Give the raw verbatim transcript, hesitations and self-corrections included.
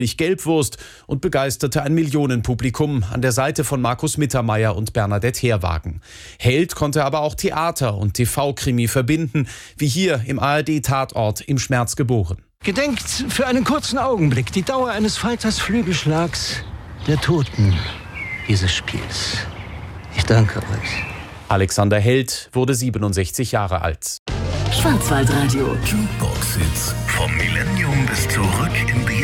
Gelbwurst und begeisterte ein Millionenpublikum an der Seite von Markus Mittermeier und Bernadette Heerwagen. Held konnte aber auch Theater und T V-Krimi verbinden, wie hier im A R D-Tatort Im Schmerz geboren. Gedenkt für einen kurzen Augenblick die Dauer eines Falters Flügelschlags der Toten dieses Spiels. Ich danke euch. Alexander Held wurde siebenundsechzig Jahre alt. Schwarzwaldradio. Jukebox Hits vom Millennium bis zurück in die